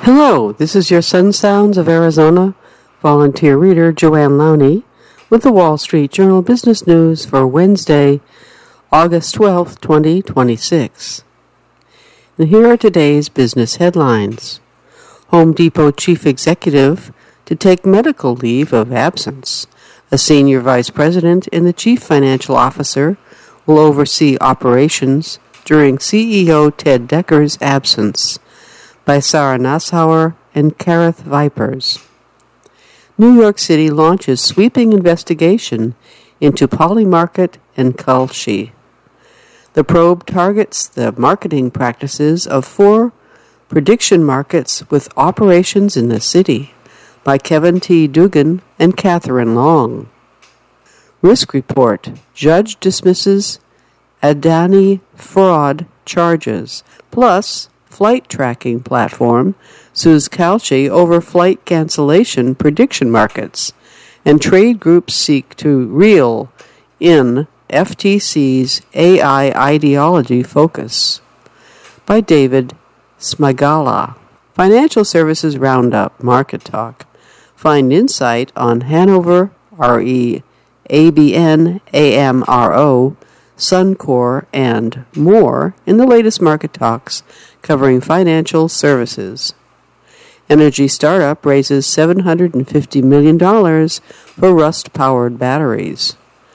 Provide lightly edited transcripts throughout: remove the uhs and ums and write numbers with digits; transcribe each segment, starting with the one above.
Hello, this is your Sun Sounds of Arizona volunteer reader Joanne Lowney with the Wall Street Journal Business News for Wednesday, August 12, 2026. And here are today's business headlines. Home Depot Chief Executive to take medical leave of absence. A senior vice president and the chief financial officer will oversee operations during CEO Ted Decker's absence. By Sarah Nassauer and Kareth Vipers. New York City launches sweeping investigation into Polymarket and Kalshi. The probe targets the marketing practices of 4 prediction markets with operations in the city. By Kevin T. Dugan and Catherine Long. Risk Report. Judge dismisses Adani fraud charges. Plus, flight tracking platform sues Kalshi over flight cancellation prediction markets, and trade groups seek to reel in FTC's AI ideology focus. By David Smagala. Financial Services Roundup Market Talk. Find insight on Hanover, RE, ABN, AMRO, Suncor, and more in the latest market talks covering financial services. Energy startup raises $750 million for Rust-powered batteries.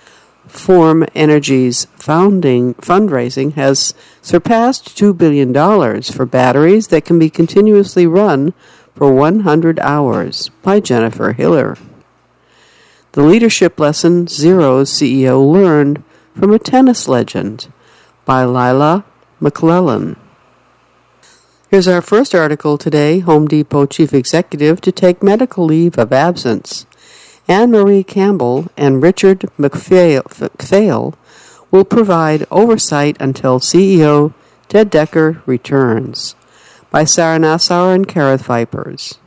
Form Energy's fundraising has surpassed $2 billion for batteries that can be continuously run for 100 hours. By Jennifer Hiller. The leadership lesson Xero's CEO learned from a tennis legend. By Lila McClellan. Here's our first article today. Home Depot Chief Executive to take medical leave of absence. Anne-Marie Campbell and Richard McPhail will provide oversight until CEO Ted Decker returns. By Sarah Nassauer and Kareth Vipers.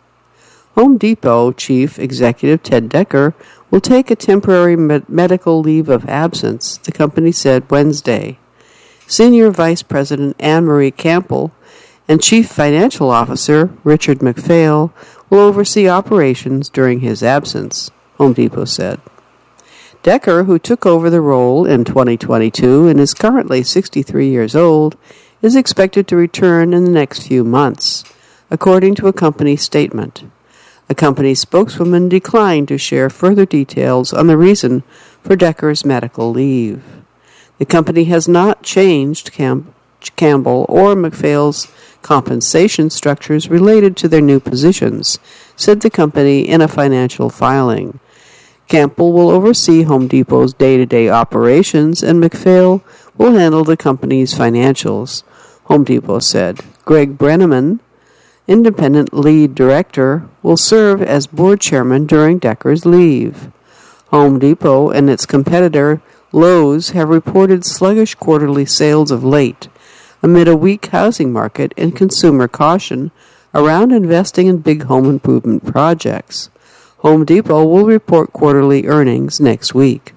Home Depot Chief Executive Ted Decker will take a temporary medical leave of absence, the company said Wednesday. Senior Vice President Anne-Marie Campbell and Chief Financial Officer Richard McPhail will oversee operations during his absence, Home Depot said. Decker, who took over the role in 2022 and is currently 63 years old, is expected to return in the next few months, according to a company statement. A company spokeswoman declined to share further details on the reason for Decker's medical leave. The company has not changed Campbell or McPhail's compensation structures related to their new positions, said the company in a financial filing. Campbell will oversee Home Depot's day-to-day operations, and McPhail will handle the company's financials, Home Depot said. Greg Brenneman, independent lead director, will serve as board chairman during Decker's leave. Home Depot and its competitor Lowe's have reported sluggish quarterly sales of late, amid a weak housing market and consumer caution around investing in big home improvement projects. Home Depot will report quarterly earnings next week.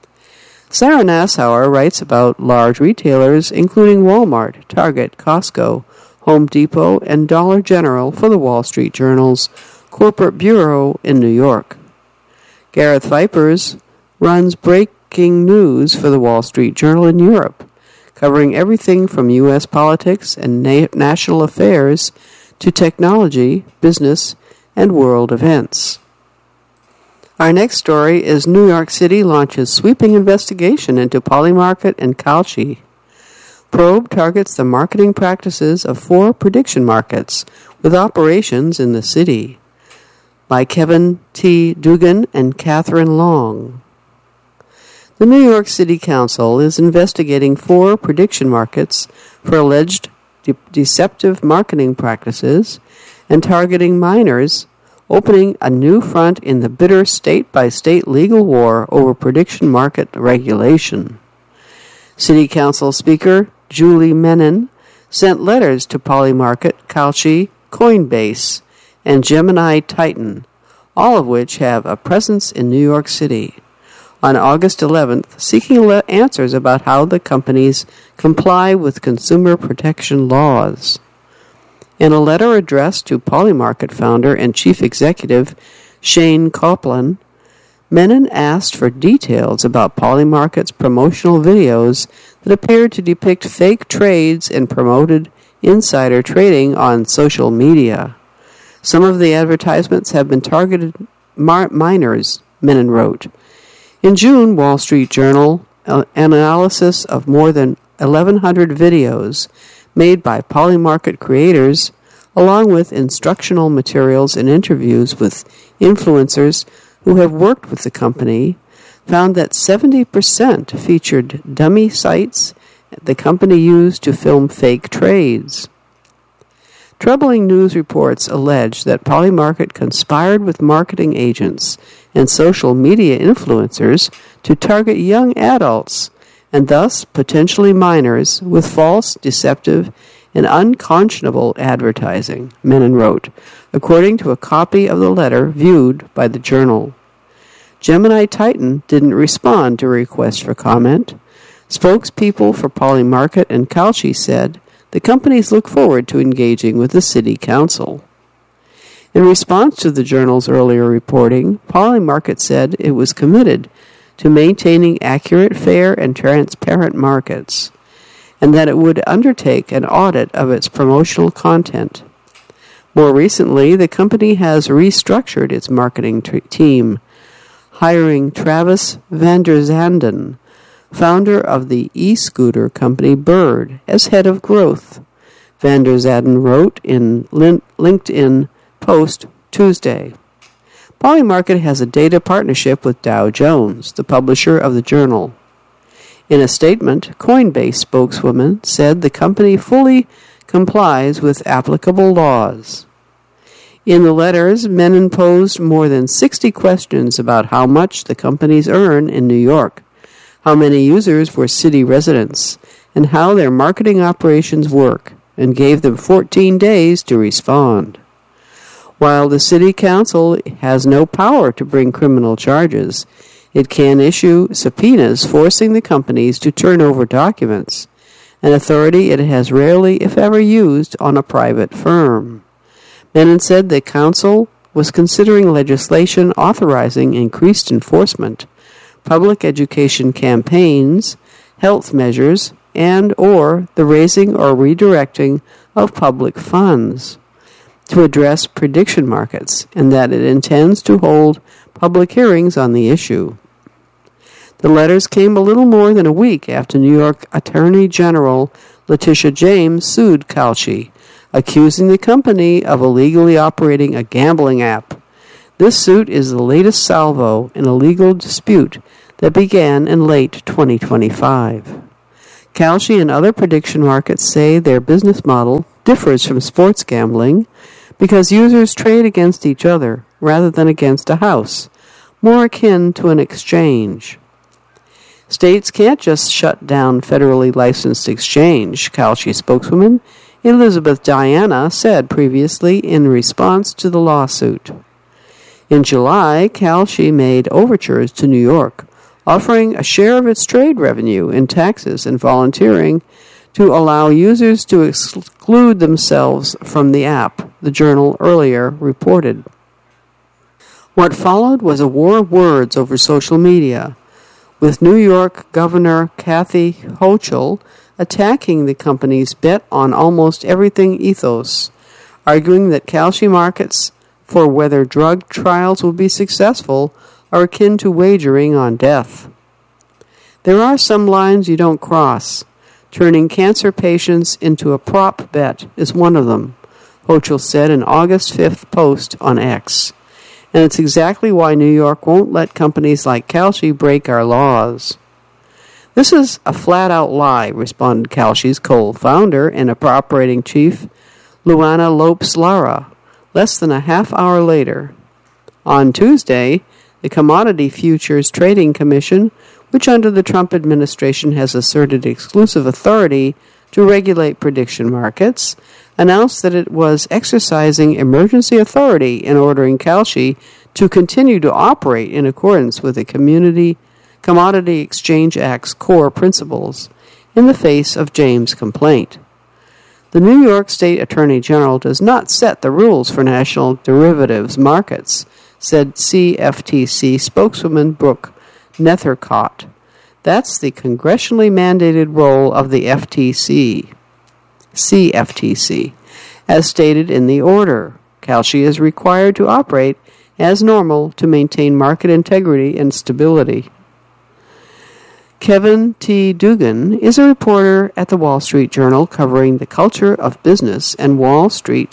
Sarah Nassauer writes about large retailers including Walmart, Target, Costco, Home Depot, and Dollar General for the Wall Street Journal's Corporate Bureau in New York. Kareth Vipers runs breaking news for the Wall Street Journal in Europe, covering everything from U.S. politics and national affairs to technology, business, and world events. Our next story is New York City launches sweeping investigation into Polymarket and Kalshi. Probe targets the marketing practices of 4 prediction markets with operations in the city. By Kevin T. Dugan and Catherine Long. The New York City Council is investigating 4 prediction markets for alleged deceptive marketing practices and targeting minors, opening a new front in the bitter state-by-state legal war over prediction market regulation. City Council Speaker Julie Menin sent letters to Polymarket, Kalshi, Coinbase, and Gemini Titan, all of which have a presence in New York City, on August 11th, seeking answers about how the companies comply with consumer protection laws. In a letter addressed to Polymarket founder and chief executive Shane Copeland, Menon asked for details about Polymarket's promotional videos that appeared to depict fake trades and promoted insider trading on social media. Some of the advertisements have been targeted minors, Menon wrote. In June, Wall Street Journal, an analysis of more than 1,100 videos made by Polymarket creators, along with instructional materials and interviews with influencers who have worked with the company, found that 70% featured dummy sites the company used to film fake trades. Troubling news reports allege that Polymarket conspired with marketing agents and social media influencers to target young adults and thus potentially minors with false, deceptive, and unconscionable advertising, Menon wrote, according to a copy of the letter viewed by the Journal. Gemini Titan didn't respond to a request for comment. Spokespeople for Polymarket and Kalshi said the companies look forward to engaging with the City Council. In response to the Journal's earlier reporting, Polymarket said it was committed to maintaining accurate, fair, and transparent markets, and that it would undertake an audit of its promotional content. More recently, the company has restructured its marketing team, hiring Travis van der Zanden, founder of the e-scooter company Bird, as head of growth, van der Zanden wrote in LinkedIn post Tuesday. Polymarket has a data partnership with Dow Jones, the publisher of the Journal. In a statement, Coinbase spokeswoman said the company fully complies with applicable laws. In the letters, Menon posed more than 60 questions about how much the companies earn in New York, how many users were city residents, and how their marketing operations work, and gave them 14 days to respond. While the City Council has no power to bring criminal charges, it can issue subpoenas forcing the companies to turn over documents, an authority it has rarely, if ever, used on a private firm. Menon said the Council was considering legislation authorizing increased enforcement, public education campaigns, health measures, and or the raising or redirecting of public funds to address prediction markets, and that it intends to hold public hearings on the issue. The letters came a little more than a week after New York Attorney General Letitia James sued Kalshi, accusing the company of illegally operating a gambling app. This suit is the latest salvo in a legal dispute that began in late 2025. Kalshi and other prediction markets say their business model differs from sports gambling because users trade against each other rather than against a house, more akin to an exchange. States can't just shut down federally licensed exchange, Kalshi spokeswoman Elizabeth Diana said previously in response to the lawsuit. In July, Kalshi made overtures to New York, offering a share of its trade revenue in taxes and volunteering to allow users to exclude themselves from the app, the Journal earlier reported. What followed was a war of words over social media, with New York Governor Kathy Hochul attacking the company's bet on almost everything ethos, arguing that Kalshi markets for whether drug trials will be successful are akin to wagering on death. There are some lines you don't cross. Turning cancer patients into a prop bet is one of them, Hochul said in August 5th post on X. And it's exactly why New York won't let companies like Kalshi break our laws. This is a flat-out lie, responded Kalshi's co-founder and operating chief, Luana Lopes Lara, less than a half hour later. On Tuesday, the Commodity Futures Trading Commission, which under the Trump administration has asserted exclusive authority to regulate prediction markets, announced that it was exercising emergency authority in ordering Kalshi to continue to operate in accordance with the Commodity Exchange Act's core principles in the face of James' complaint. The New York State Attorney General does not set the rules for national derivatives markets, said CFTC spokeswoman Brooke Nethercott. That's the congressionally mandated role of the CFTC. As stated in the order, Kalshi is required to operate as normal to maintain market integrity and stability. Kevin T. Dugan is a reporter at the Wall Street Journal covering the culture of business and Wall Street.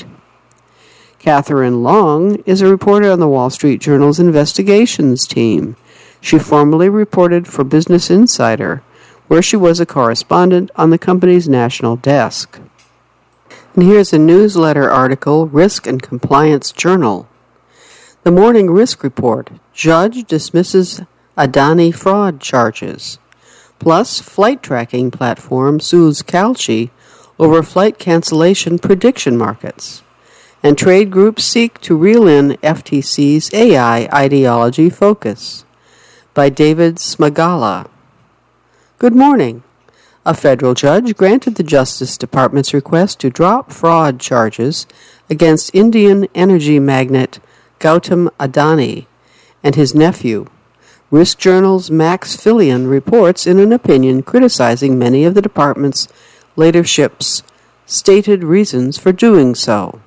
Catherine Long is a reporter on the Wall Street Journal's investigations team. She formerly reported for Business Insider, where she was a correspondent on the company's national desk. And here's a newsletter article, Risk and Compliance Journal. The Morning Risk Report. Judge dismisses Adani fraud charges. Plus, flight tracking platform sues Kalshi over flight cancellation prediction markets. And trade groups seek to reel in FTC's AI ideology focus. By David Smagala. Good morning. A federal judge granted the Justice Department's request to drop fraud charges against Indian energy magnate Gautam Adani and his nephew. Risk Journal's Max Fillion reports in an opinion criticizing many of the department's leadership's stated reasons for doing so.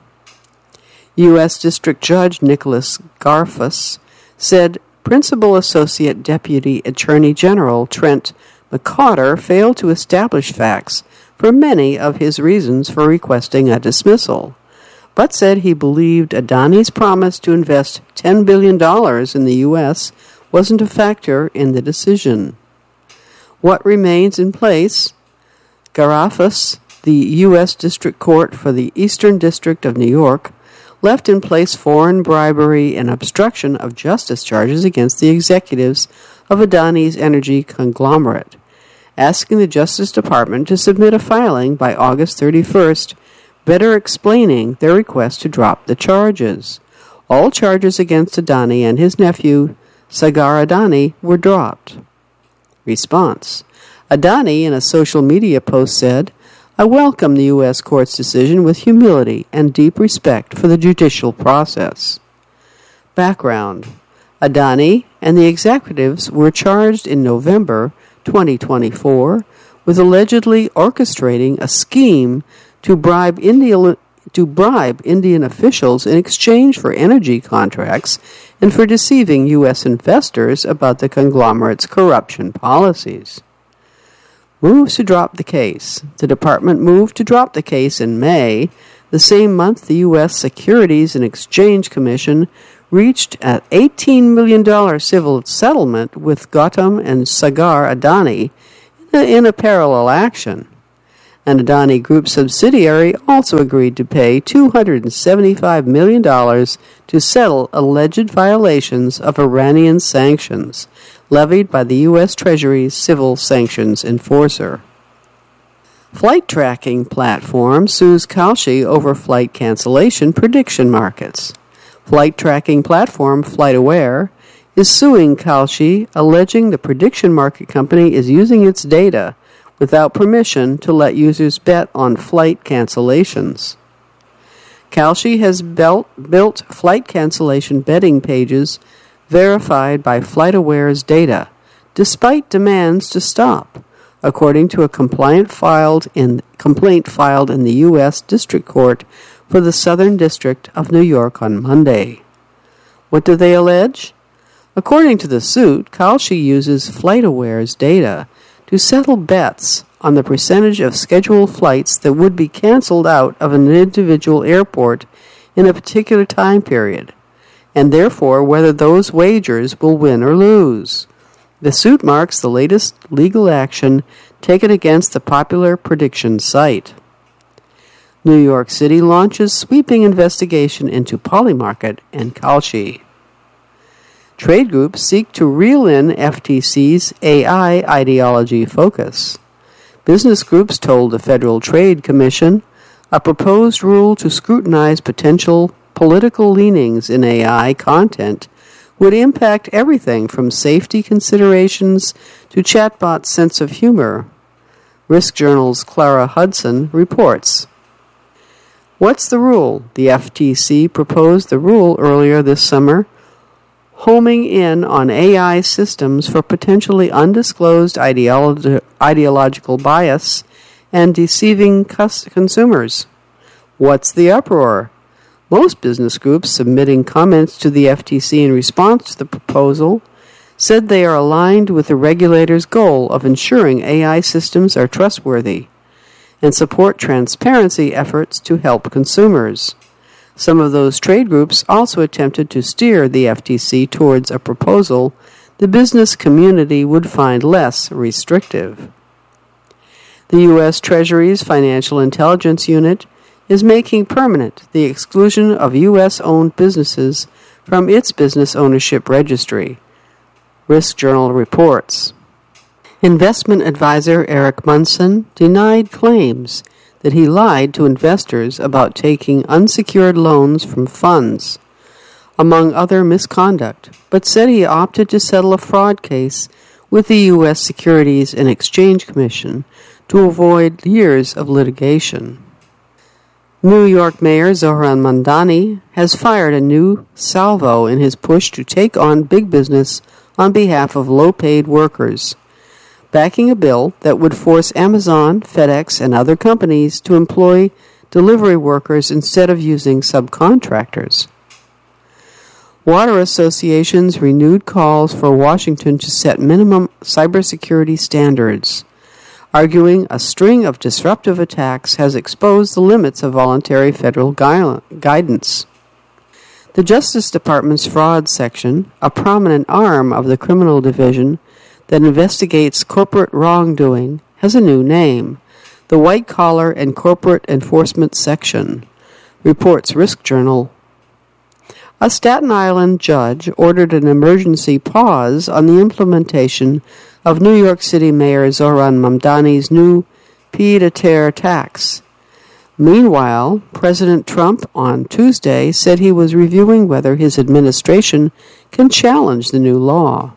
U.S. District Judge Nicholas Garfus said Principal Associate Deputy Attorney General Trent McCotter failed to establish facts for many of his reasons for requesting a dismissal, but said he believed Adani's promise to invest $10 billion in the U.S. wasn't a factor in the decision. What remains in place? Garafas, the U.S. District Court for the Eastern District of New York, left in place foreign bribery and obstruction of justice charges against the executives of Adani's energy conglomerate, asking the Justice Department to submit a filing by August 31st, better explaining their request to drop the charges. All charges against Adani and his nephew, Sagar Adani, were dropped. Response. Adani, in a social media post, said, I welcome the U.S. Court's decision with humility and deep respect for the judicial process. Background. Adani and the executives were charged in November 2024 with allegedly orchestrating a scheme to bribe Indian officials in exchange for energy contracts and for deceiving U.S. investors about the conglomerate's corruption policies. Moves to drop the case. The department moved to drop the case in May, the same month the U.S. Securities and Exchange Commission reached an $18 million civil settlement with Gautam and Sagar Adani in a parallel action. An Adani Group subsidiary also agreed to pay $275 million to settle alleged violations of Iranian sanctions levied by the U.S. Treasury's civil sanctions enforcer. Flight tracking platform sues Kalshi over flight cancellation prediction markets. Flight tracking platform FlightAware is suing Kalshi, alleging the prediction market company is using its data without permission to let users bet on flight cancellations. Kalshi has built flight cancellation betting pages verified by FlightAware's data, despite demands to stop, according to a complaint filed in the U.S. District Court for the Southern District of New York on Monday. What do they allege? According to the suit, Kalshi uses FlightAware's data to settle bets on the percentage of scheduled flights that would be canceled out of an individual airport in a particular time period, and therefore whether those wagers will win or lose. The suit marks the latest legal action taken against the popular prediction site. New York City launches sweeping investigation into Polymarket and Kalshi. Trade groups seek to reel in FTC's AI ideology focus. Business groups told the Federal Trade Commission a proposed rule to scrutinize potential political leanings in AI content would impact everything from safety considerations to chatbot sense of humor. Risk Journal's Clara Hudson reports. What's the rule? The FTC proposed the rule earlier this summer, homing in on AI systems for potentially undisclosed ideological bias and deceiving consumers. What's the uproar? Most business groups submitting comments to the FTC in response to the proposal said they are aligned with the regulator's goal of ensuring AI systems are trustworthy and support transparency efforts to help consumers. Some of those trade groups also attempted to steer the FTC towards a proposal the business community would find less restrictive. The U.S. Treasury's Financial Intelligence Unit is making permanent the exclusion of U.S.-owned businesses from its business ownership registry, Risk Journal reports. Investment advisor Eric Munson denied claims that he lied to investors about taking unsecured loans from funds, among other misconduct, but said he opted to settle a fraud case with the U.S. Securities and Exchange Commission to avoid years of litigation. New York Mayor Zohran Mamdani has fired a new salvo in his push to take on big business on behalf of low-paid workers, backing a bill that would force Amazon, FedEx, and other companies to employ delivery workers instead of using subcontractors. Water associations renewed calls for Washington to set minimum cybersecurity standards, arguing a string of disruptive attacks has exposed the limits of voluntary federal guidance. The Justice Department's Fraud Section, a prominent arm of the criminal division that investigates corporate wrongdoing, has a new name, the White Collar and Corporate Enforcement Section, reports Risk Journal. A Staten Island judge ordered an emergency pause on the implementation of New York City Mayor Zohran Mamdani's new pied-à-terre tax. Meanwhile, President Trump on Tuesday said he was reviewing whether his administration can challenge the new law.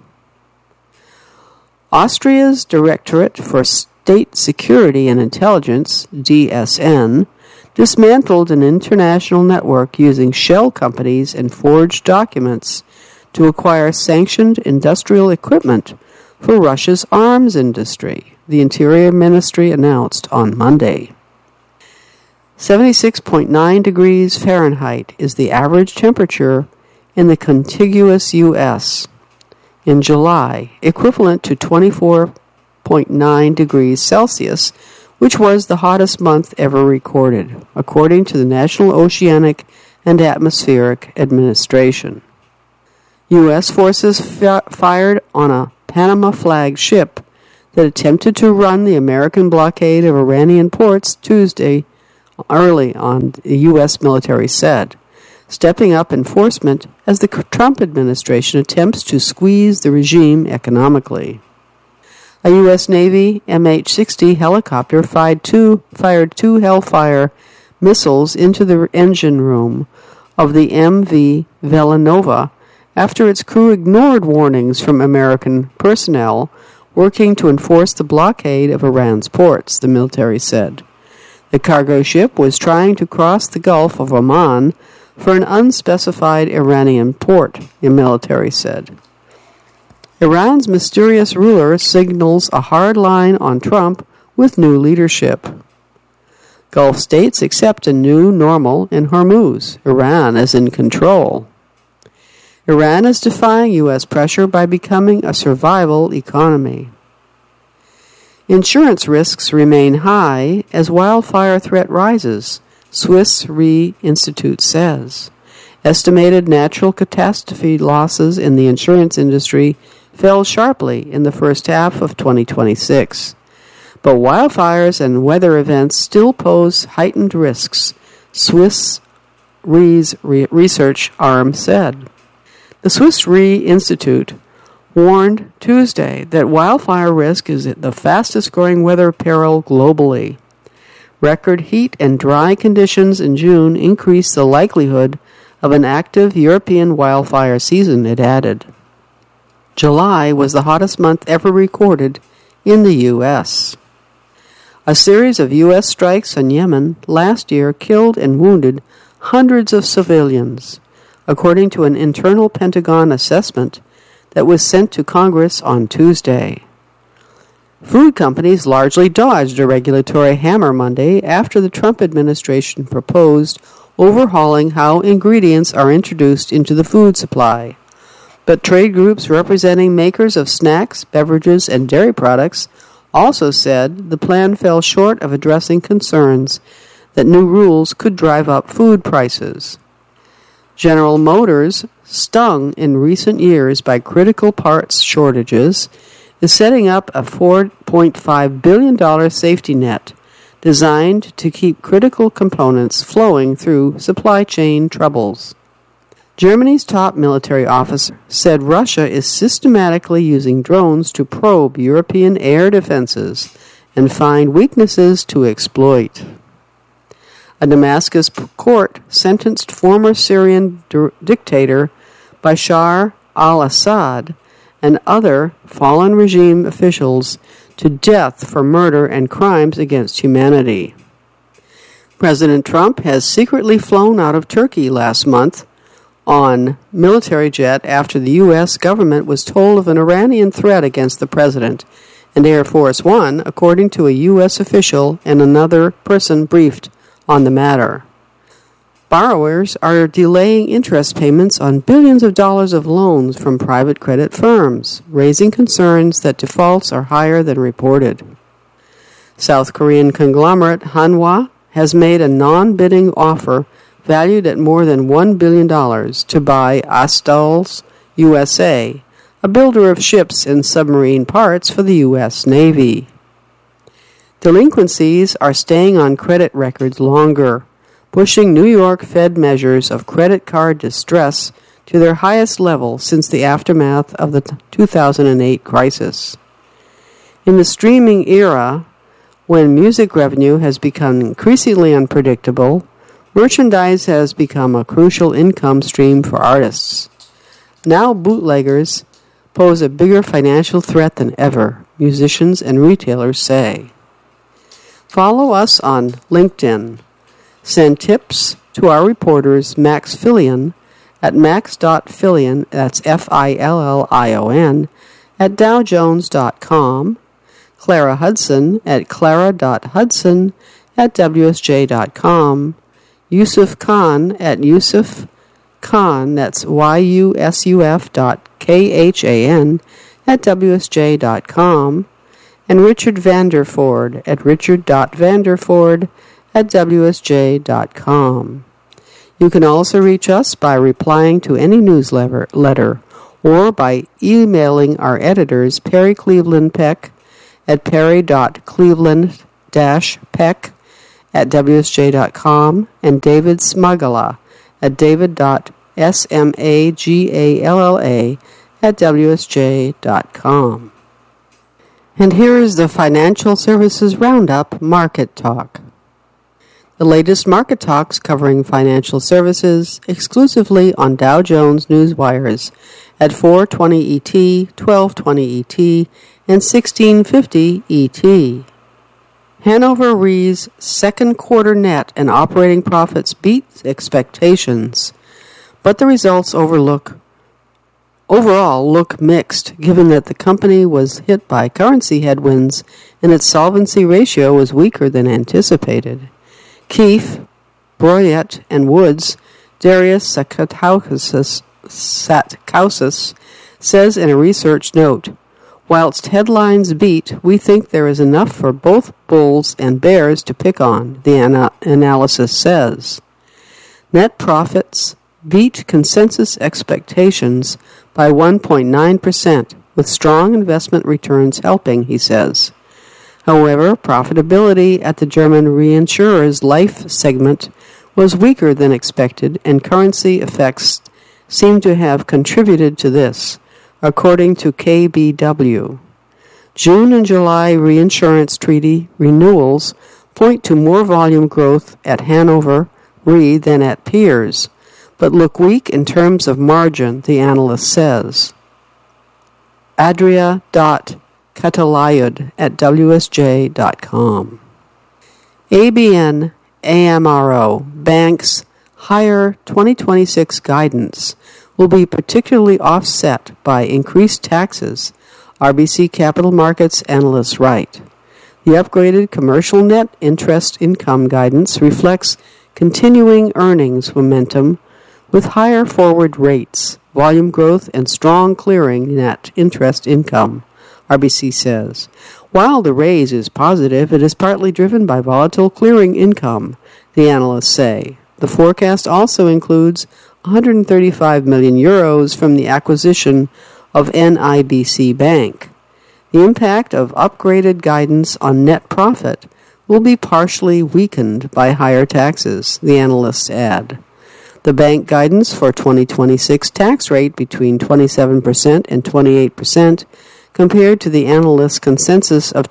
Austria's Directorate for State Security and Intelligence, DSN, dismantled an international network using shell companies and forged documents to acquire sanctioned industrial equipment for Russia's arms industry, the Interior Ministry announced on Monday. 76.9 degrees Fahrenheit is the average temperature in the contiguous U.S. in July, equivalent to 24.9 degrees Celsius, which was the hottest month ever recorded, according to the National Oceanic and Atmospheric Administration. U.S. forces fired on a Panama-flagged ship that attempted to run the American blockade of Iranian ports Tuesday early on, the U.S. military said, stepping up enforcement as the Trump administration attempts to squeeze the regime economically. A U.S. Navy MH-60 helicopter fired two Hellfire missiles into the engine room of the MV Villanova after its crew ignored warnings from American personnel working to enforce the blockade of Iran's ports, the military said. The cargo ship was trying to cross the Gulf of Oman for an unspecified Iranian port, the military said. Iran's mysterious ruler signals a hard line on Trump with new leadership. Gulf states accept a new normal in Hormuz. Iran is in control. Iran is defying U.S. pressure by becoming a survival economy. Insurance risks remain high as wildfire threat rises, Swiss Re Institute says. Estimated natural catastrophe losses in the insurance industry fell sharply in the first half of 2026. But wildfires and weather events still pose heightened risks, Swiss Re's research arm said. The Swiss Re Institute warned Tuesday that wildfire risk is the fastest-growing weather peril globally. Record heat and dry conditions in June increased the likelihood of an active European wildfire season, it added. July was the hottest month ever recorded in the U.S. A series of U.S. strikes in Yemen last year killed and wounded hundreds of civilians, according to an internal Pentagon assessment that was sent to Congress on Tuesday. Food companies largely dodged a regulatory hammer Monday after the Trump administration proposed overhauling how ingredients are introduced into the food supply. But trade groups representing makers of snacks, beverages, and dairy products also said the plan fell short of addressing concerns that new rules could drive up food prices. General Motors, stung in recent years by critical parts shortages, is setting up a $4.5 billion safety net designed to keep critical components flowing through supply chain troubles. Germany's top military officer said Russia is systematically using drones to probe European air defenses and find weaknesses to exploit. A Damascus court sentenced former Syrian dictator Bashar al-Assad and other fallen regime officials to death for murder and crimes against humanity. President Trump has secretly flown out of Turkey last month on military jet after the U.S. government was told of an Iranian threat against the president and Air Force One, according to a U.S. official and another person briefed on the matter. Borrowers are delaying interest payments on billions of dollars of loans from private credit firms, raising concerns that defaults are higher than reported. South Korean conglomerate Hanwha has made a non-bidding offer valued at more than $1 billion to buy Astals USA, a builder of ships and submarine parts for the U.S. Navy. Delinquencies are staying on credit records longer, pushing New York Fed measures of credit card distress to their highest level since the aftermath of the 2008 crisis. In the streaming era, when music revenue has become increasingly unpredictable, merchandise has become a crucial income stream for artists. Now bootleggers pose a bigger financial threat than ever, musicians and retailers say. Follow us on LinkedIn. Send tips to our reporters Max Fillion at max.fillion, that's Fillion, at dowjones.com, Clara Hudson at clara.hudson at wsj.com, Yusuf Khan at Yusuf Khan, that's yusuf.khan at wsj.com, and Richard Vanderford at richard.vanderford at wsj.com. You can also reach us by replying to any newsletter or by emailing our editors Perry Cleveland Peck at perry.cleveland-peck at wsj.com and David Smagala at david.smagalla at wsj.com. And here is the Financial Services Roundup Market Talk. The latest market talks covering financial services exclusively on Dow Jones Newswires at 4:20 ET, 12:20 ET, and 16:50 ET. Hannover Re's second quarter net and operating profits beat expectations, but the results overall look mixed, given that the company was hit by currency headwinds and its solvency ratio was weaker than anticipated. Keefe, Broyett, and Woods, Darius Satkausis says in a research note, "Whilst headlines beat, we think there is enough for both bulls and bears to pick on," the analysis says. Net profits beat consensus expectations by 1.9%, with strong investment returns helping, he says. However, profitability at the German reinsurer's life segment was weaker than expected, and currency effects seem to have contributed to this, according to KBW. June and July reinsurance treaty renewals point to more volume growth at Hannover Re than at peers, but look weak in terms of margin, the analyst says. Adria.Catalayud at wsj.com. ABN AMRO Bank's higher 2026 guidance will be particularly offset by increased taxes, RBC Capital Markets analysts write. The upgraded commercial net interest income guidance reflects continuing earnings momentum with higher forward rates, volume growth, and strong clearing net interest income, RBC says. While the raise is positive, it is partly driven by volatile clearing income, the analysts say. The forecast also includes 135 million euros from the acquisition of NIBC Bank. The impact of upgraded guidance on net profit will be partially weakened by higher taxes, the analysts add. The bank guidance for 2026 tax rate between 27% and 28% compared to the analysts' consensus of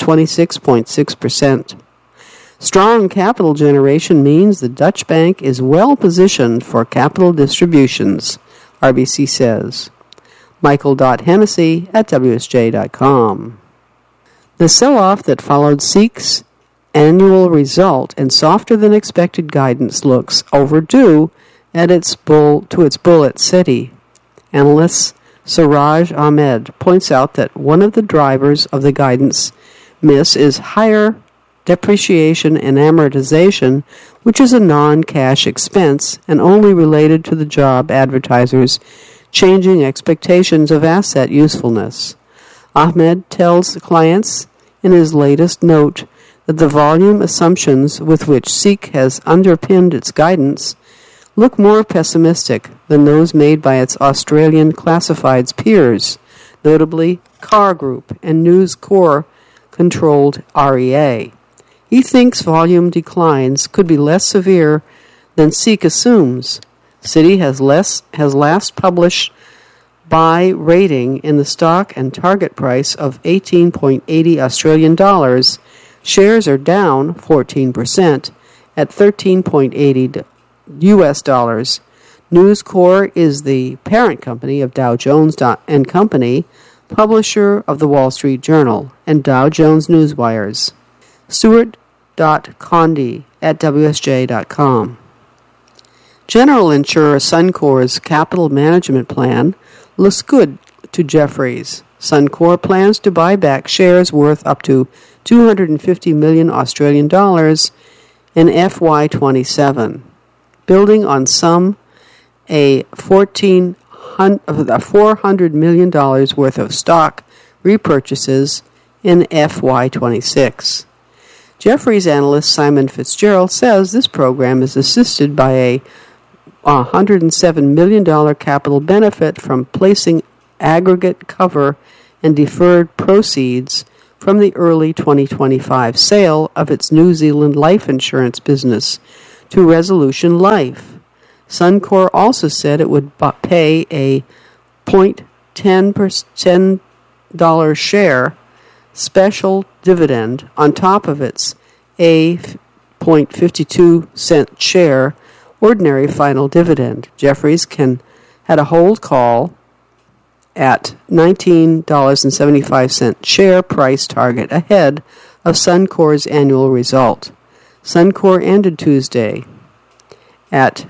26.6%. Strong capital generation means the Dutch bank is well positioned for capital distributions, RBC says. Michael Hennessy at WSJ.com. The sell-off that followed SEEK's annual result and softer-than-expected guidance looks overdue at its bull at Citi. Analyst Siraj Ahmed points out that one of the drivers of the guidance miss is higher depreciation and amortization, which is a non-cash expense and only related to the job advertisers' changing expectations of asset usefulness. Ahmed tells clients in his latest note that the volume assumptions with which SEEK has underpinned its guidance look more pessimistic than those made by its Australian classifieds peers, notably Car Group and News Corp-controlled REA. He thinks volume declines could be less severe than SEEK assumes. Citi has last published buy rating in the stock and target price of 18.80 Australian dollars. Shares are down 14% at 13.80 US dollars. News Corp is the parent company of Dow Jones and Company, publisher of the Wall Street Journal and Dow Jones Newswires. Stuart.Condy at WSJ.com. General insurer Suncor's capital management plan looks good to Jefferies. Suncor plans to buy back shares worth up to 250 million Australian dollars in FY27, building on a $400 million worth of stock repurchases in FY26. Jefferies analyst Simon Fitzgerald says this program is assisted by a $107 million capital benefit from placing aggregate cover and deferred proceeds from the early 2025 sale of its New Zealand life insurance business to Resolution Life. Suncor also said it would pay a $0.10 share special dividend on top of its a 0.52 share ordinary final dividend. Jefferies had a hold call at $19.75 share price target ahead of Suncor's annual result. Suncor ended Tuesday at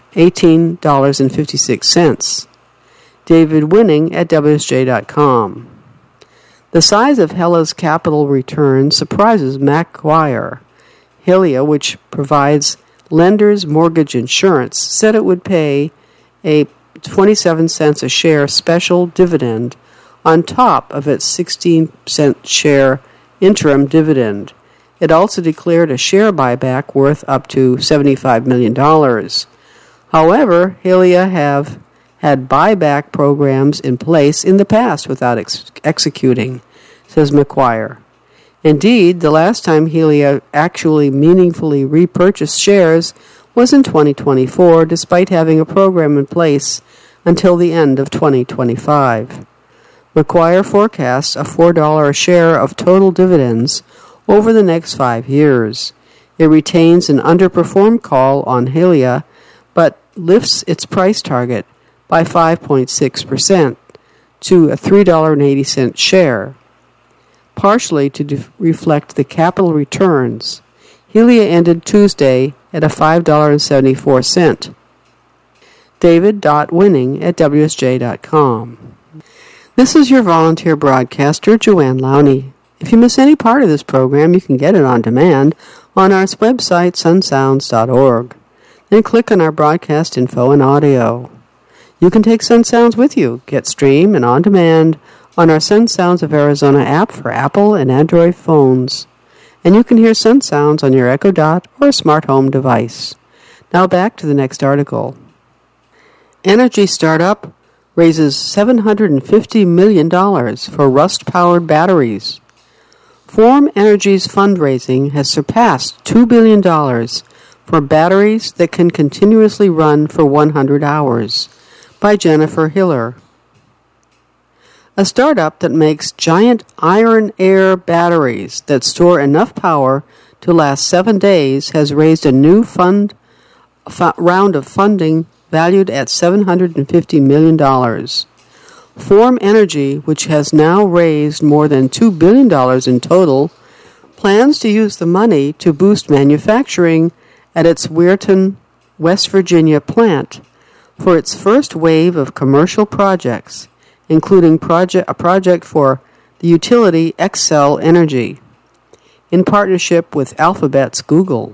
$18.56. David Winning at WSJ.com. The size of Hela's capital return surprises Macquarie. Helia, which provides lenders mortgage insurance, said it would pay a 27 cents a share special dividend on top of its 16-cent share interim dividend. It also declared a share buyback worth up to $75 million. However, Helia have had buyback programs in place in the past without executing, says Macquarie. Indeed, the last time Helia actually meaningfully repurchased shares was in 2024, despite having a program in place until the end of 2025. Macquarie forecasts a $4 a share of total dividends over the next 5 years. It retains an underperformed call on Helia, but lifts its price target by 5.6% to a $3.80 share, partially to reflect the capital returns. Helia ended Tuesday at a $5.74. David.winning@WSJ.com. This is your volunteer broadcaster, Joanne Lowney. If you miss any part of this program, you can get it on demand on our website, sunsounds.org. Then click on our broadcast info and audio. You can take Sun Sounds with you, get stream and on demand on our Sun Sounds of Arizona app for Apple and Android phones. And you can hear Sun Sounds on your Echo Dot or smart home device. Now back to the next article. Energy startup raises $750 million for rust-powered batteries. Form Energy's fundraising has surpassed $2 billion for batteries that can continuously run for 100 hours, by Jennifer Hiller. A startup that makes giant iron-air batteries that store enough power to last 7 days has raised a new round of funding valued at $750 million. Form Energy, which has now raised more than $2 billion in total, plans to use the money to boost manufacturing at its Weirton, West Virginia plant for its first wave of commercial projects, including a project for the utility Xcel Energy, in partnership with Alphabet's Google.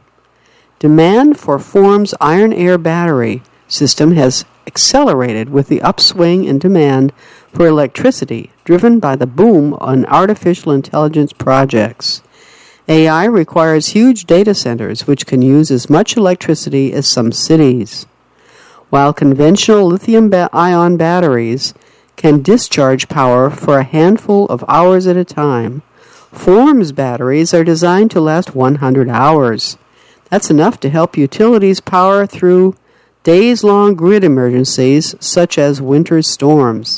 Demand for Form's iron-air battery system has accelerated with the upswing in demand for electricity driven by the boom on artificial intelligence projects. AI requires huge data centers which can use as much electricity as some cities. While conventional lithium-ion batteries can discharge power for a handful of hours at a time, Form's batteries are designed to last 100 hours. That's enough to help utilities power through days-long grid emergencies such as winter storms.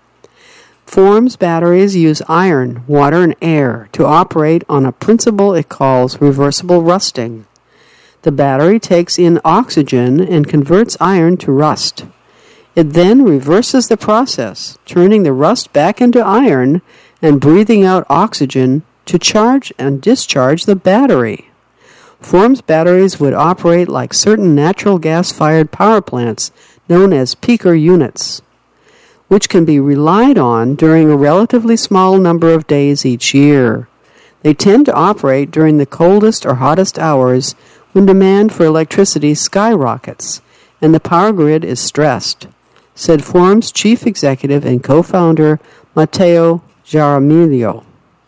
Form's batteries use iron, water, and air to operate on a principle it calls reversible rusting. The battery takes in oxygen and converts iron to rust. It then reverses the process, turning the rust back into iron and breathing out oxygen to charge and discharge the battery. Form's batteries would operate like certain natural gas-fired power plants known as peaker units, which can be relied on during a relatively small number of days each year. They tend to operate during the coldest or hottest hours when demand for electricity skyrockets and the power grid is stressed, said Form's chief executive and co-founder Matteo Jaramillo.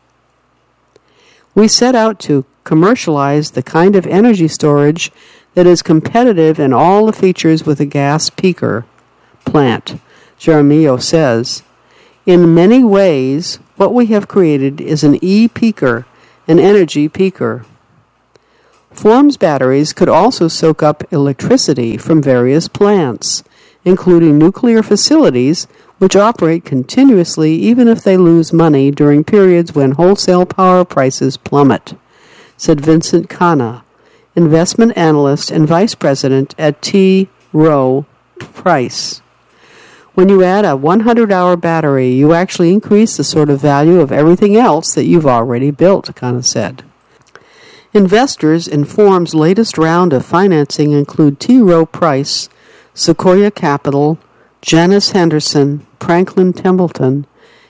We set out to commercialize the kind of energy storage that is competitive in all the features with a gas peaker plant, Jaramillo says. In many ways, what we have created is an e-peaker, an energy peaker. Form's batteries could also soak up electricity from various plants, including nuclear facilities, which operate continuously even if they lose money during periods when wholesale power prices plummet, said Vincent Khanna, investment analyst and vice president at T. Rowe Price. When you add a 100-hour battery, you actually increase the sort of value of everything else that you've already built, Khanna said. Investors in Form's latest round of financing include T. Rowe Price, Sequoia Capital, Janus Henderson, Franklin Templeton,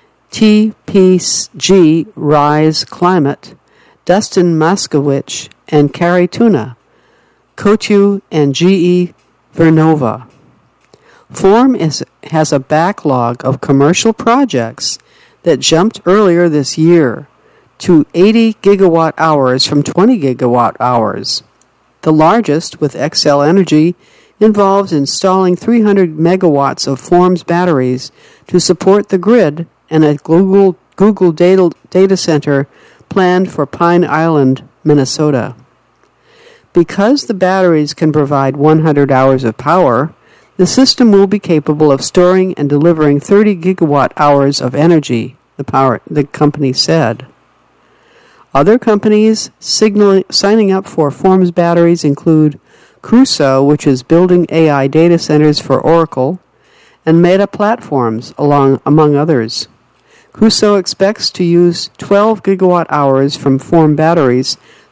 TPG Rise Climate, Dustin Moskowitz, and Carrie Tuna, Cotu and GE Vernova. Form has a backlog of commercial projects that jumped earlier this year to 80 gigawatt hours from 20 gigawatt hours. The largest, with Xcel Energy, involves installing 300 megawatts of Form's batteries to support the grid and a Google data center planned for Pine Island, Minnesota. Because the batteries can provide 100 hours of power, the system will be capable of storing and delivering 30 gigawatt hours of energy, the company said. Other companies signing up for Form's batteries include Crusoe, which is building AI data centers for Oracle, and Meta Platforms, among others. Crusoe expects to use 12 gigawatt hours from Form batteries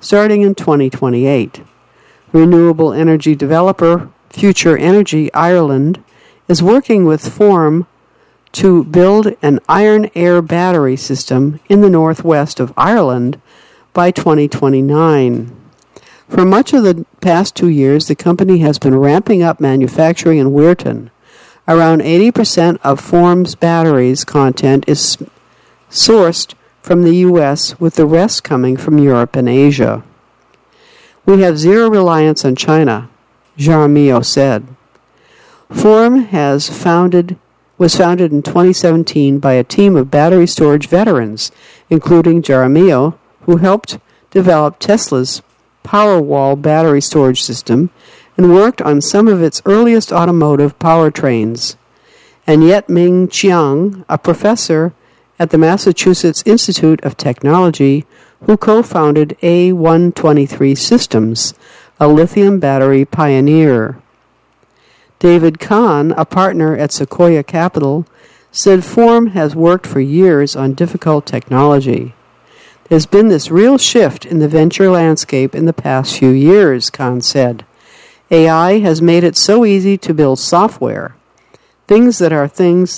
starting in 2028. Renewable energy developer Future Energy Ireland is working with Form to build an iron-air battery system in the northwest of Ireland by 2029. For much of the past 2 years, the company has been ramping up manufacturing in Weirton. Around 80% of Form's batteries content is sourced from the U.S., with the rest coming from Europe and Asia. We have zero reliance on China, Jaramillo said. Form was founded in 2017 by a team of battery storage veterans, including Jaramillo, who helped develop Tesla's Powerwall battery storage system and worked on some of its earliest automotive powertrains, and Yet-Ming Chiang, a professor at the Massachusetts Institute of Technology, who co-founded A123 Systems, a lithium battery pioneer. David Kahn, a partner at Sequoia Capital, said Form has worked for years on difficult technology. There's been this real shift in the venture landscape in the past few years, Kahn said. AI has made it so easy to build software. Things that are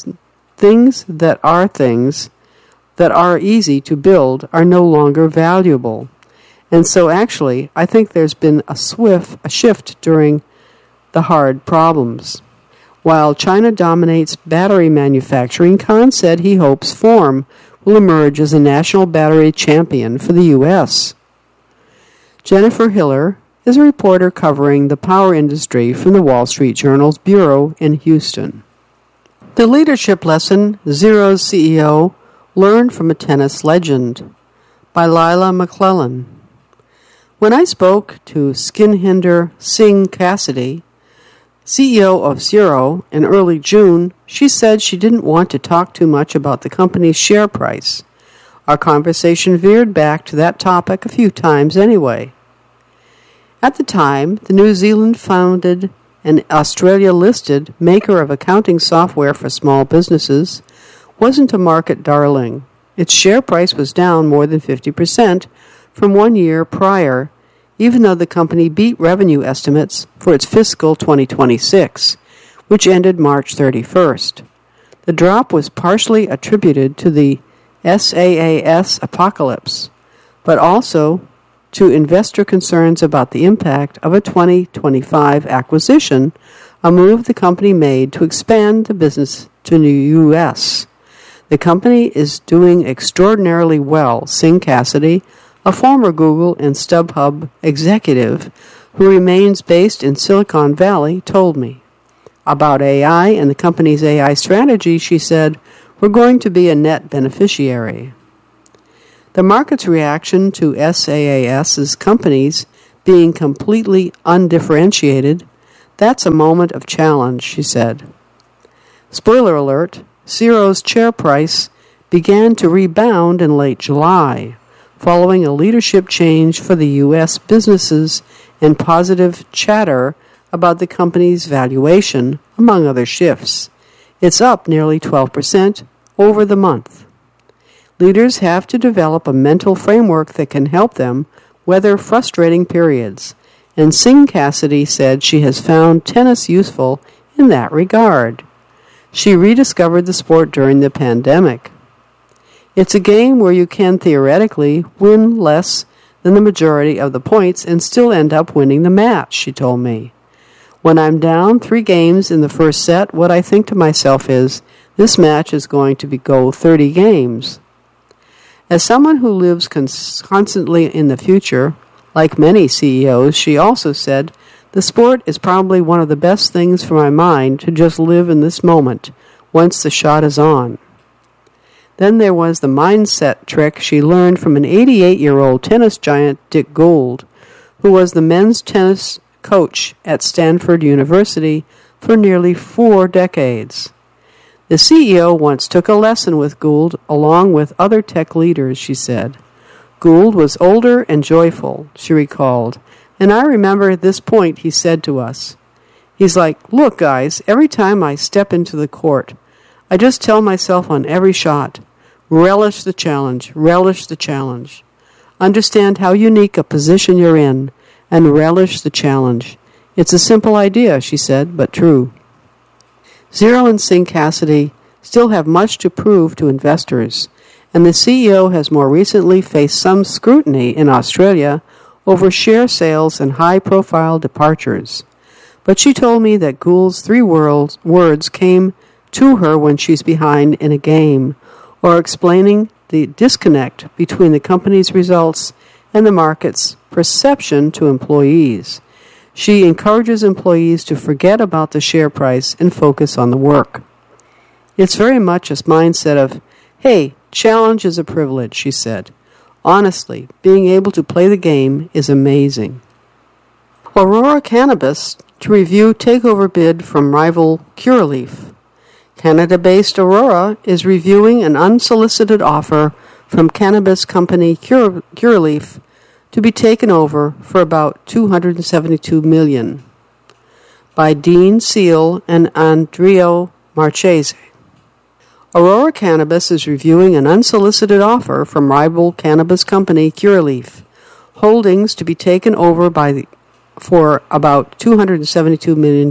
easy to build are no longer valuable. And so actually, I think there's been a shift during the hard problems. While China dominates battery manufacturing, Kahn said he hopes Form will emerge as a national battery champion for the U.S. Jennifer Hiller is a reporter covering the power industry from the Wall Street Journal's bureau in Houston. The leadership lesson Xero's CEO learned from a tennis legend, by Lila McClellan. When I spoke to Skinhinder Singh Cassidy, CEO of Xero, in early June, she said she didn't want to talk too much about the company's share price. Our conversation veered back to that topic a few times anyway. At the time, the New Zealand-founded and Australia-listed maker of accounting software for small businesses wasn't a market darling. Its share price was down more than 50% from 1 year prior, even though the company beat revenue estimates for its fiscal 2026, which ended March 31st. The drop was partially attributed to the SaaS apocalypse, but also to investor concerns about the impact of a 2025 acquisition, a move the company made to expand the business to the U.S. The company is doing extraordinarily well, Singh Cassidy, a former Google and StubHub executive who remains based in Silicon Valley, told me. About AI and the company's AI strategy, she said, "We're going to be a net beneficiary." The market's reaction to SaaS's companies being completely undifferentiated, that's a moment of challenge, she said. Spoiler alert, Xero's share price began to rebound in late July, following a leadership change for the U.S. businesses and positive chatter about the company's valuation, among other shifts. It's up nearly 12% over the month. Leaders have to develop a mental framework that can help them weather frustrating periods, and Singh Cassidy said she has found tennis useful in that regard. She rediscovered the sport during the pandemic. It's a game where you can theoretically win less than the majority of the points and still end up winning the match, she told me. When I'm down 3 games in the first set, what I think to myself is, this match is going to go 30 games. As someone who lives constantly in the future, like many CEOs, she also said, the sport is probably one of the best things for my mind to just live in this moment, once the shot is on. Then there was the mindset trick she learned from an 88-year-old tennis giant, Dick Gould, who was the men's tennis coach at Stanford University for nearly 4 decades. The CEO once took a lesson with Gould along with other tech leaders, she said. Gould was older and joyful, she recalled, and I remember at this point he said to us, he's like, look guys, every time I step into the court, I just tell myself on every shot, relish the challenge, relish the challenge. Understand how unique a position you're in and relish the challenge. It's a simple idea, she said, but true. Xero and Singh Cassidy still have much to prove to investors, and the CEO has more recently faced some scrutiny in Australia over share sales and high-profile departures. But she told me that Gould's three words came to her when she's behind in a game, or explaining the disconnect between the company's results and the market's perception to employees. She encourages employees to forget about the share price and focus on the work. It's very much a mindset of, hey, challenge is a privilege, she said. Honestly, being able to play the game is amazing. Aurora Cannabis to review takeover bid from rival Curaleaf. Canada-based Aurora is reviewing an unsolicited offer from cannabis company Curaleaf to be taken over for about $272 million by Dean Seal and Andrea Marchese. Aurora Cannabis is reviewing an unsolicited offer from rival cannabis company Curaleaf Holdings to be taken over for about $272 million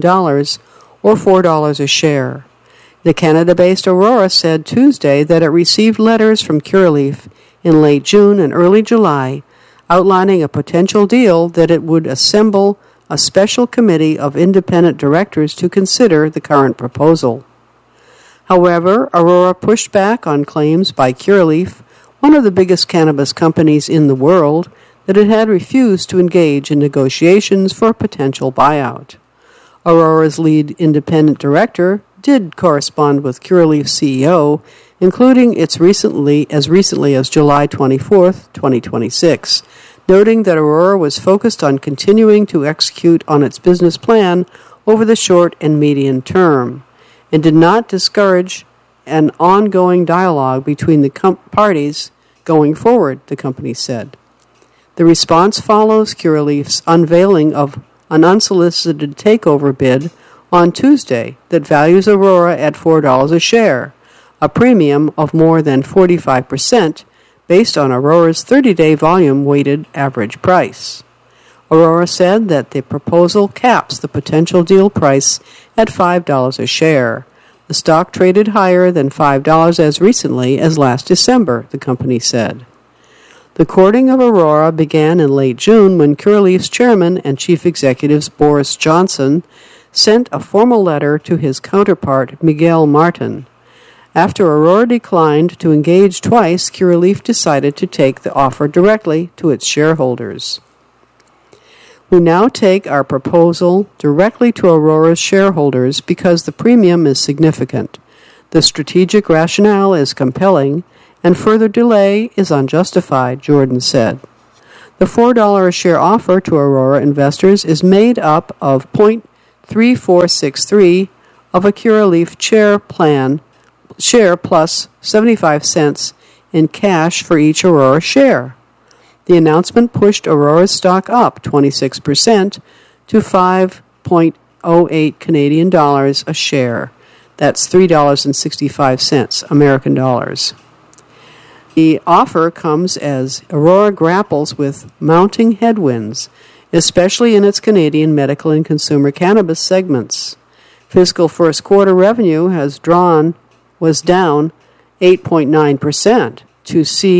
or $4 a share. The Canada-based Aurora said Tuesday that it received letters from Curaleaf in late June and early July outlining a potential deal that it would assemble a special committee of independent directors to consider the current proposal. However, Aurora pushed back on claims by Curaleaf, one of the biggest cannabis companies in the world, that it had refused to engage in negotiations for a potential buyout. Aurora's lead independent director did correspond with Curaleaf's CEO, including as recently as July 24, 2026, noting that Aurora was focused on continuing to execute on its business plan over the short and medium term, and did not discourage an ongoing dialogue between the parties going forward, the company said. The response follows Curaleaf's unveiling of an unsolicited takeover bid on Tuesday that values Aurora at $4 a share, a premium of more than 45% based on Aurora's 30-day volume-weighted average price. Aurora said that the proposal caps the potential deal price at $5 a share. The stock traded higher than $5 as recently as last December, the company said. The courting of Aurora began in late June when Curaleaf's chairman and chief executive Boris Johnson sent a formal letter to his counterpart Miguel Martin. After Aurora declined to engage twice, Curaleaf decided to take the offer directly to its shareholders. We now take our proposal directly to Aurora's shareholders because the premium is significant. The strategic rationale is compelling, and further delay is unjustified, Jordan said. The $4 a share offer to Aurora investors is made up of .3463 of a Curaleaf share plus 75 cents in cash for each Aurora share. The announcement pushed Aurora's stock up 26% to 5.08 Canadian dollars a share. That's $3.65 American dollars. The offer comes as Aurora grapples with mounting headwinds, especially in its Canadian medical and consumer cannabis segments. Fiscal first quarter revenue was down 8.9% to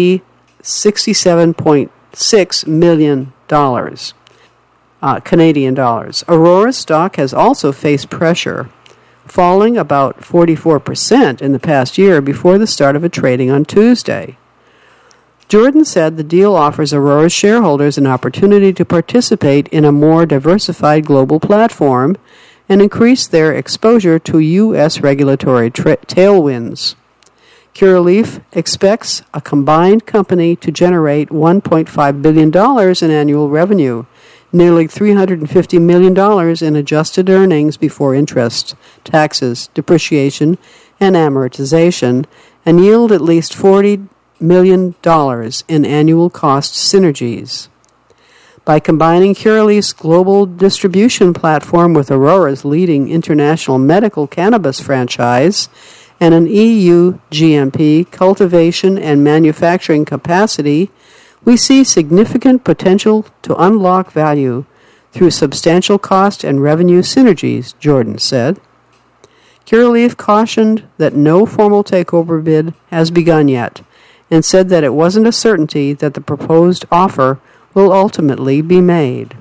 $67.6 million Canadian dollars. Aurora's stock has also faced pressure, falling about 44% in the past year before the start of a trading on Tuesday. Jordan said the deal offers Aurora's shareholders an opportunity to participate in a more diversified global platform and increase their exposure to U.S. regulatory tailwinds. Curaleaf expects a combined company to generate $1.5 billion in annual revenue, nearly $350 million in adjusted earnings before interest, taxes, depreciation, and amortization, and yield at least $40 million in annual cost synergies. By combining Curaleaf's global distribution platform with Aurora's leading international medical cannabis franchise and an EU GMP cultivation and manufacturing capacity, We see significant potential to unlock value through substantial cost and revenue synergies, Jordan said. Curaleaf cautioned that no formal takeover bid has begun yet, and said that it wasn't a certainty that the proposed offer will ultimately be made.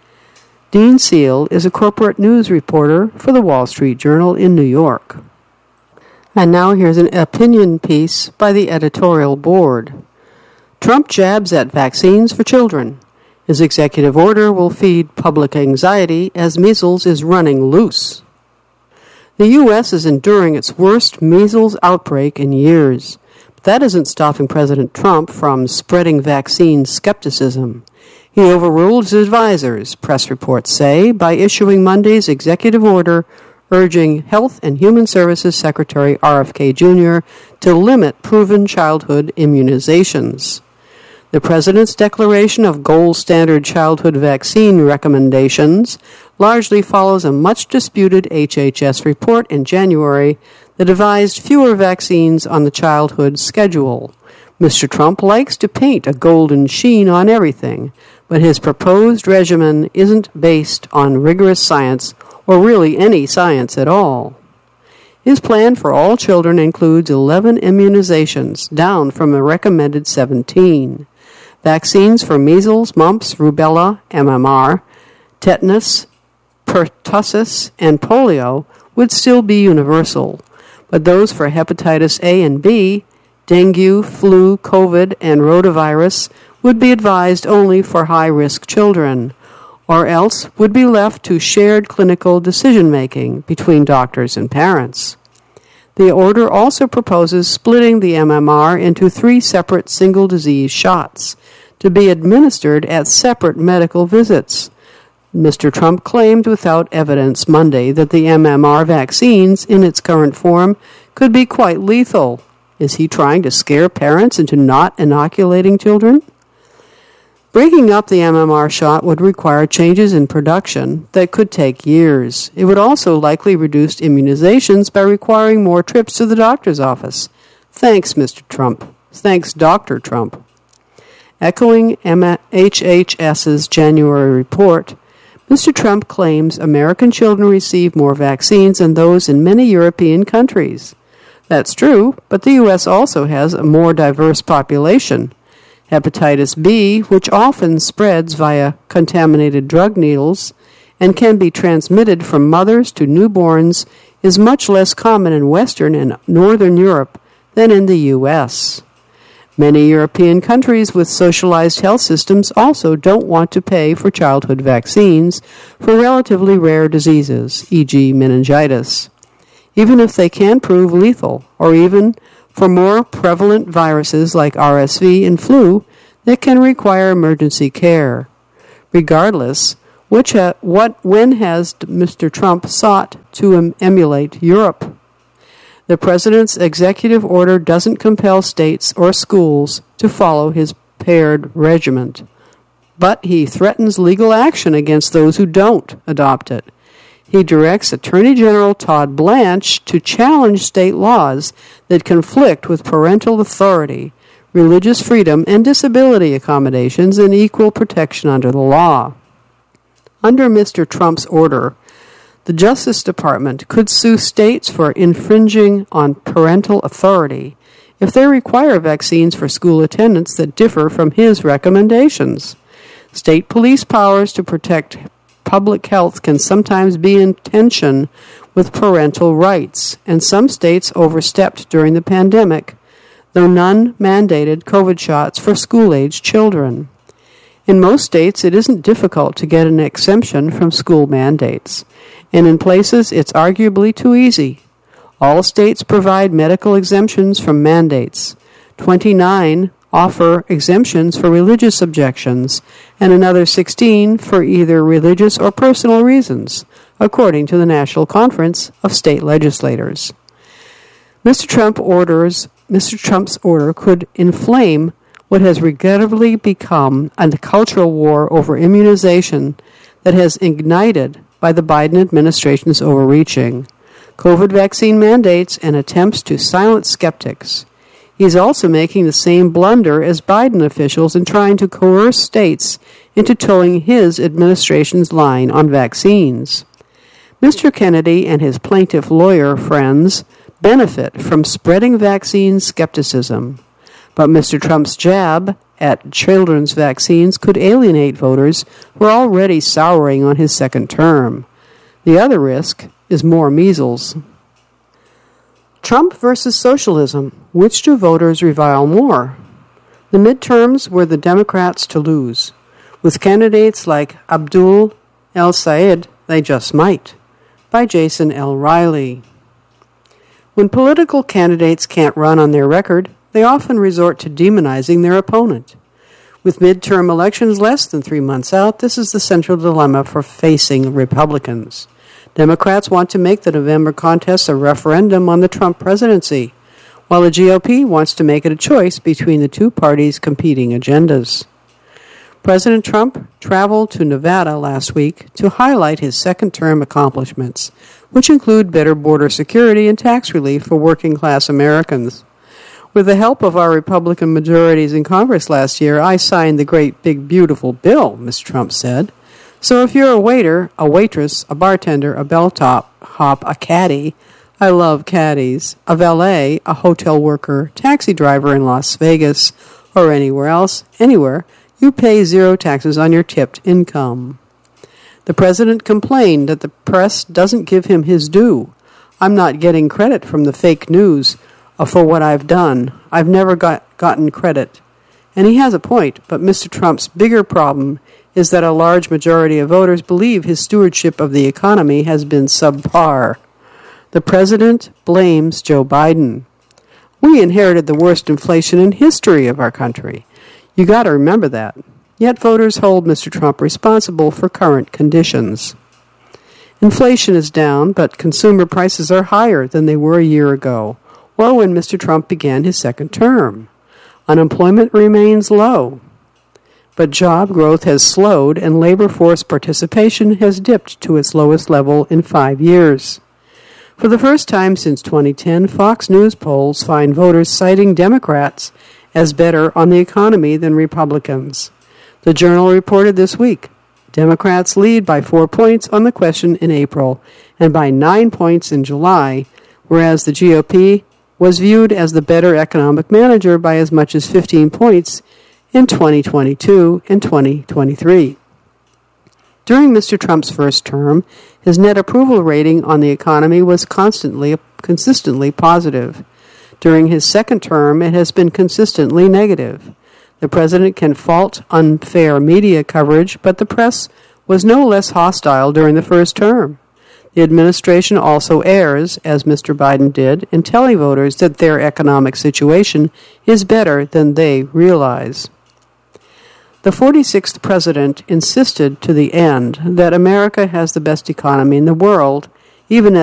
Dean Seal is a corporate news reporter for the Wall Street Journal in New York. And now here's an opinion piece by the editorial board. Trump jabs at vaccines for children. His executive order will feed public anxiety as measles is running loose. The U.S. is enduring its worst measles outbreak in years. But that isn't stopping President Trump from spreading vaccine skepticism. He overruled his advisors, press reports say, by issuing Monday's executive order urging Health and Human Services Secretary RFK Jr. to limit proven childhood immunizations. The President's declaration of gold standard childhood vaccine recommendations largely follows a much-disputed HHS report in January that advised fewer vaccines on the childhood schedule. Mr. Trump likes to paint a golden sheen on everything, but his proposed regimen isn't based on rigorous science or really any science at all. His plan for all children includes 11 immunizations, down from a recommended 17. Vaccines for measles, mumps, rubella, MMR, tetanus, pertussis, and polio would still be universal, but those for hepatitis A and B, dengue, flu, COVID, and rotavirus would be advised only for high-risk children, or else would be left to shared clinical decision-making between doctors and parents. The order also proposes splitting the MMR into 3 separate single-disease shots to be administered at separate medical visits. Mr. Trump claimed without evidence Monday that the MMR vaccines, in its current form, could be quite lethal. Is he trying to scare parents into not inoculating children? Breaking up the MMR shot would require changes in production that could take years. It would also likely reduce immunizations by requiring more trips to the doctor's office. Thanks, Mr. Trump. Thanks, Dr. Trump. Echoing HHS's January report, Mr. Trump claims American children receive more vaccines than those in many European countries. That's true, but the U.S. also has a more diverse population. Hepatitis B, which often spreads via contaminated drug needles and can be transmitted from mothers to newborns, is much less common in Western and Northern Europe than in the U.S. Many European countries with socialized health systems also don't want to pay for childhood vaccines for relatively rare diseases, e.g. meningitis, even if they can prove lethal, or even for more prevalent viruses like RSV and flu that can require emergency care. Regardless, when has Mr. Trump sought to emulate Europe? The President's executive order doesn't compel states or schools to follow his paired regimen, but he threatens legal action against those who don't adopt it. He directs Attorney General Todd Blanche to challenge state laws that conflict with parental authority, religious freedom, and disability accommodations and equal protection under the law. Under Mr. Trump's order, the Justice Department could sue states for infringing on parental authority if they require vaccines for school attendance that differ from his recommendations. State police powers to protect public health can sometimes be in tension with parental rights, and some states overstepped during the pandemic, though none mandated COVID shots for school-aged children. In most states, it isn't difficult to get an exemption from school mandates, and in places it's arguably too easy. All states provide medical exemptions from mandates. 29 offer exemptions for religious objections, and another 16 for either religious or personal reasons, according to the National Conference of State Legislators. Mr. Trump's order could inflame what has regrettably become a cultural war over immunization that has ignited by the Biden administration's overreaching, COVID vaccine mandates, and attempts to silence skeptics. He's also making the same blunder as Biden officials in trying to coerce states into toeing his administration's line on vaccines. Mr. Kennedy and his plaintiff lawyer friends benefit from spreading vaccine skepticism. But Mr. Trump's jab at children's vaccines could alienate voters who are already souring on his second term. The other risk is more measles. Trump versus socialism. Which do voters revile more? The midterms were the Democrats to lose. With candidates like Abdul El-Sayed, they just might. By Jason L. Riley. When political candidates can't run on their record, they often resort to demonizing their opponent. With midterm elections less than 3 months out, this is the central dilemma for facing Republicans. Democrats want to make the November contest a referendum on the Trump presidency, while the GOP wants to make it a choice between the two parties' competing agendas. President Trump traveled to Nevada last week to highlight his second-term accomplishments, which include better border security and tax relief for working-class Americans. With the help of our Republican majorities in Congress last year, I signed the great big beautiful bill, Mr. Trump said. So if you're a waiter, a waitress, a bartender, a bellhop, a caddy, I love caddies, a valet, a hotel worker, taxi driver in Las Vegas, or anywhere, you pay zero taxes on your tipped income. The president complained that the press doesn't give him his due. I'm not getting credit from the fake news for what I've done. I've never gotten credit. And he has a point, but Mr. Trump's bigger problem is that a large majority of voters believe his stewardship of the economy has been subpar. The president blames Joe Biden. We inherited the worst inflation in history of our country. You got to remember that. Yet voters hold Mr. Trump responsible for current conditions. Inflation is down, but consumer prices are higher than they were a year ago, or when Mr. Trump began his second term. Unemployment remains low, but job growth has slowed and labor force participation has dipped to its lowest level in 5 years. For the first time since 2010, Fox News polls find voters citing Democrats as better on the economy than Republicans. The Journal reported this week, Democrats lead by 4 points on the question in April and by 9 points in July, whereas the GOP was viewed as the better economic manager by as much as 15 points in 2022 and 2023. During Mr. Trump's first term, his net approval rating on the economy was consistently positive. During his second term, it has been consistently negative. The president can fault unfair media coverage, but the press was no less hostile during the first term. The administration also errs, as Mr. Biden did, in telling voters that their economic situation is better than they realize. The 46th president insisted to the end that America has the best economy in the world, even